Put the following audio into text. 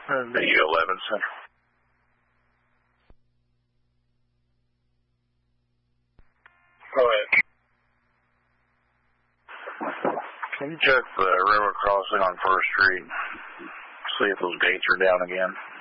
The 11 Central. Go ahead. Can you check the railroad crossing on 1st Street? See if those gates are down again.